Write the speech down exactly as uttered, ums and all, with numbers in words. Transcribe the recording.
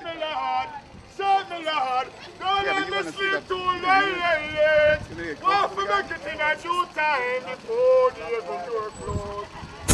Save me, Lord. Save me, Lord. Don't let me sleep too late. Want to make it in a due time before the heaven door close.